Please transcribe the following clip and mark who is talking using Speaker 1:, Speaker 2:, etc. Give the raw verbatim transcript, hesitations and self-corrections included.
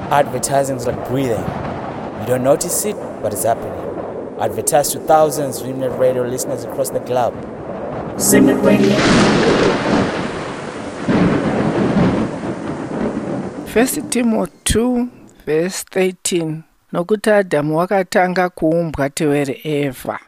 Speaker 1: Advertising is like breathing. You don't notice it, but it's happening. Advertise to thousands of Simnet Radio listeners across the globe. Simnet Radio.
Speaker 2: First Timothy two verse thirteen. Nokuti Adamu wakatanga kuumbwa tewere Eva.